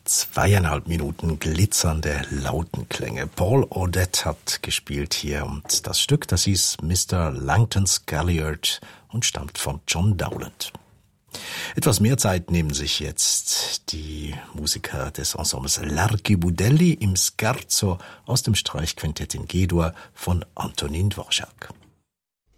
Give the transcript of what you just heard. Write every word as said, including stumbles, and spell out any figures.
zweieinhalb Minuten glitzernde Lautenklänge. Paul Audette hat gespielt hier und das Stück, das hieß Mister Langton's Galliard und stammt von John Dowland. Etwas mehr Zeit nehmen sich jetzt die Musiker des Ensembles L'Archibudelli im Scherzo aus dem Streichquintett in G-Dur von Antonin Dvorak.